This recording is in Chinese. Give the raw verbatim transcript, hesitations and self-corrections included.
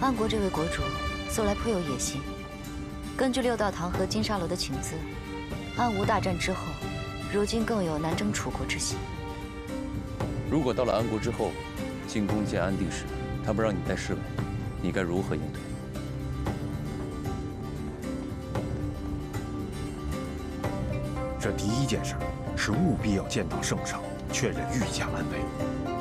安国这位国主素来颇有野心。根据六道堂和金沙楼的请资，安吴大战之后，如今更有南征楚国之心。 如果到了安国之后，进宫见安定时，他不让你带侍卫，你该如何应对？ 这第一件事是务必要见到圣上，确认御驾安危。